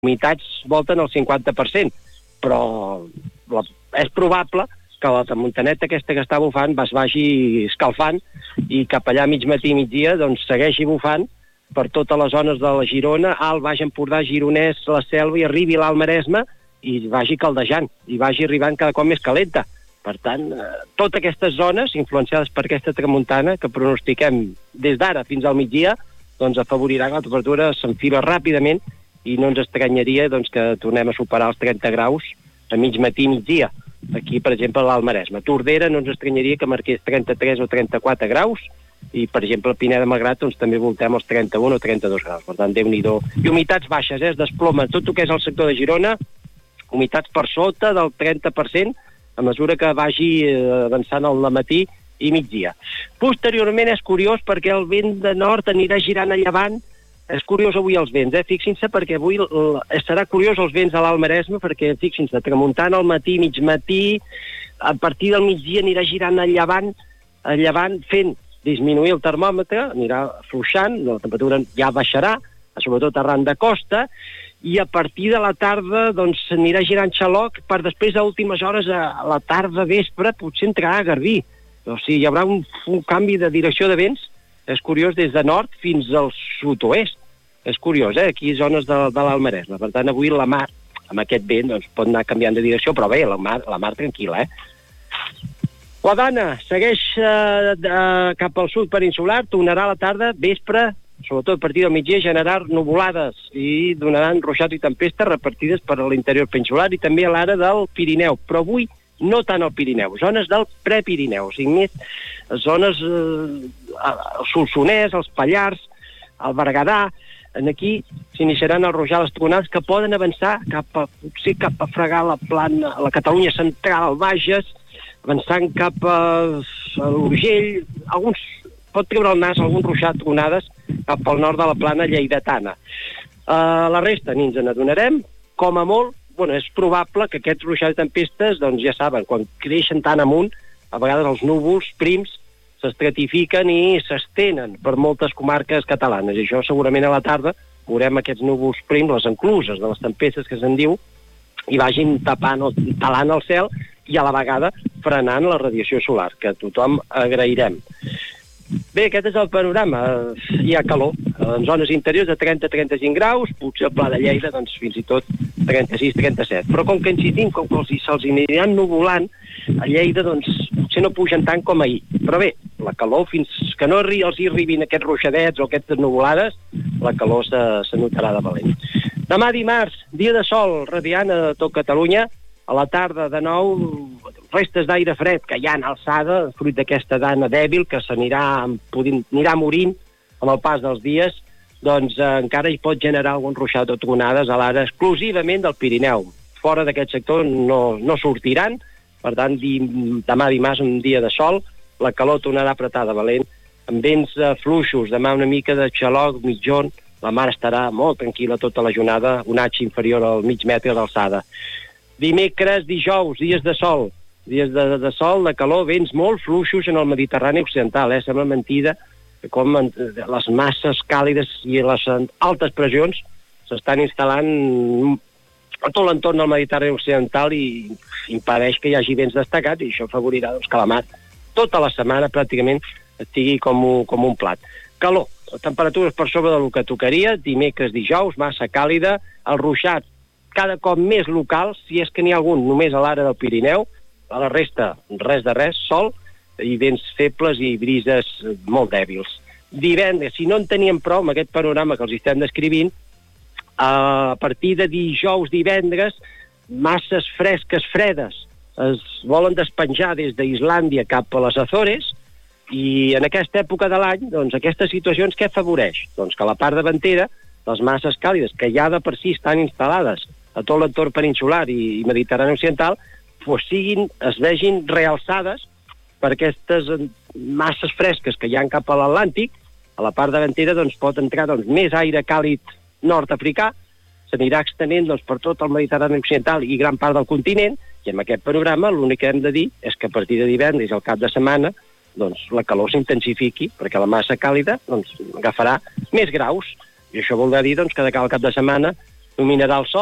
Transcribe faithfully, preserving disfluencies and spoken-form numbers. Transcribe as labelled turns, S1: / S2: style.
S1: humitats volten el cinquanta per cent, però la, és probable que la tramuntaneta aquesta que està bufant es vagi escalfant i cap allà mig matí i migdia doncs segueixi bufant per totes les zones de la Girona, Alt, Baix Empordà, Gironès, la Selva, i arribi l'Alt Maresme i vagi caldejant, i vagi arribant cada cop més calenta. Per tant, eh, totes aquestes zones influenciades per aquesta tramuntana que pronostiquem des d'ara fins al migdia, doncs afavorirà que la temperatura s'enfila ràpidament i no ens estranyaria doncs, que tornem a superar els trenta graus a mig matí i migdia. Aquí, per exemple, a l'Alt Maresme. Tordera no ens estranyaria que marqués trenta-tres o trenta-quatre graus, i, per exemple, a Pineda Malgrat doncs, també voltem els trenta-un o trenta-dos graus. Per tant, Déu-n'hi-do. I humitats baixes, eh? Es desploma tot el que és el sector de Girona, humitats per sota del trenta per cent, a mesura que vagi eh, avançant al matí i migdia. Posteriorment és curiós perquè el vent de nord anirà girant a llevant. És curiós avui els vents, eh? Fixin-se, perquè avui serà curiós els vents a l'Alt Maresme, perquè, fixin-se, tramuntant al matí, mig matí, a partir del migdia anirà girant a llevant, a llevant fent disminuir el termòmetre, anirà afluixant, la temperatura ja baixarà, sobretot arran de costa, i a partir de la tarda doncs anirà girant xaloc per després a últimes hores, a la tarda, vespre, potser entrarà a Garbí. O sigui, hi haurà un, un canvi de direcció de vents, és curiós, des de nord fins al sud-oest. És curiós, eh? Aquí zones de, de l'Alt Maresme. Per tant, avui la mar, amb aquest vent, doncs, pot anar canviant de direcció, però bé, la mar, la mar tranquil·la, eh? La Dana segueix eh, de, cap al sud peninsular, tornarà a la tarda, vespre, sobretot a partir del migdia, generar nuvolades i donaran ruixat i tempestes repartides per l'interior peninsular i també a l'àrea del Pirineu. Però avui no tant al Pirineu, zones del prepirineu, o sigui, més zones eh, el Solsonès, els Pallars, el Berguedà. En aquí s'iniciaran a ruixar les tronades que poden avançar cap a, potser cap a fregar la plana, la Catalunya central, Bages, avançant cap a, a l'Urgell, alguns pot treure el nas, algun ruixat, tronades, cap al nord de la plana lleidatana. Uh, la resta ni ens n'adonarem, com a molt, bueno, és probable que aquests ruixats de tempestes, doncs ja saben, quan creixen tan amunt, a vegades els núvols prims s'estratifiquen i s'estenen per moltes comarques catalanes, i això segurament a la tarda veurem aquests núvols prims, les encluses de les tempestes que se'n diu, i vagin tapant o talant el cel i a la vegada frenant la radiació solar, que tothom agrairem. Bé, aquest és el panorama. Hi ha calor. En zones interiors de trenta a trenta-cinc graus, potser al Pla de Lleida, doncs fins i tot trenta-sis a trenta-set. Però com que incidim, com que se'ls aniran nuvolant, a Lleida, doncs, potser no pugen tant com ahir. Però bé, la calor, fins que no els hi arribin aquests ruixadets o aquestes nuvolades, la calor se, se notarà de valent. Demà dimarts, dia de sol radiant a tot Catalunya, a la tarda, de nou, restes d'aire fred que hi ha en alçada, fruit d'aquesta dana dèbil que s'anirà anirà morint amb el pas dels dies, doncs eh, encara hi pot generar algun ruixat o tronades a l'àrea exclusivament del Pirineu. Fora d'aquest sector no, no sortiran, per tant, di, demà dimarts, un dia de sol, la calor tornarà a apretar de valent, amb vents eh, fluixos, demà una mica de xaloc, mitjon, la mar estarà molt tranquil·la tota la jornada, un atx inferior al mig metre d'alçada. Dimecres, dijous, dies de sol, dies de, de sol, de calor, vents molt fluixos en el Mediterrani occidental, eh? Sembla mentida que com les masses càlides i les altes pressions s'estan instal·lant a tot l'entorn del Mediterrani occidental i impedeix que hi hagi vents destacats, i això afavorirà doncs, que la mar tota la setmana pràcticament estigui com un, com un plat. Calor, temperatures per sobre del que tocaria, dimecres, dijous, massa càlida, el ruixat cada cop més local, si és que n'hi ha algun només a l'àrea del Pirineu, a la resta res de res, sol, i vents febles i brises molt dèbils. Divendres, si no en teníem prou amb aquest panorama que els estem descrivint, a partir de dijous, divendres, masses fresques, fredes, es volen despenjar des d'Islàndia cap a les Açores, i en aquesta època de l'any, doncs, aquestes situacions què afavoreix? Doncs que a la part davantera, les masses càlides, que ja de per si estan instal·lades a tot l'entorn peninsular i, i mediterrani occidental, pues siguin, es vegin realçades per aquestes masses fresques que hi ha cap a l'Atlàntic. A la part davantera doncs, pot entrar doncs, més aire càlid nord-africà, s'anirà extenent doncs, per tot el Mediterrani occidental i gran part del continent, i amb aquest panorama l'únic que hem de dir és que a partir de divendres al cap de setmana doncs, la calor s'intensifiqui, perquè la massa càlida doncs, agafarà més graus, i això voldrà dir doncs, que de cada cap de setmana dominarà el sol,